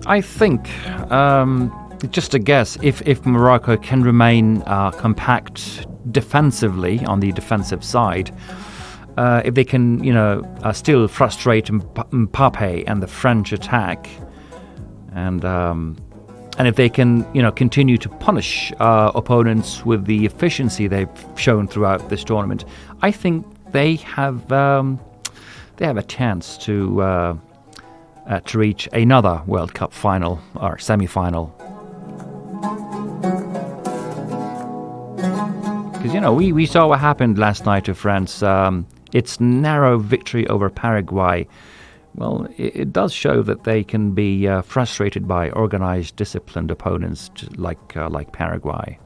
I think, just a guess, if Morocco can remain compact defensively on the defensive side, if they can, still frustrate Mbappe and the French attack, and if they can, continue to punish opponents with the efficiency they've shown throughout this tournament, I think they have a chance to reach another World Cup final or semi-final. Because we saw what happened last night to France. Its narrow victory over Paraguay. Well, it does show that they can be frustrated by organized, disciplined opponents like Paraguay.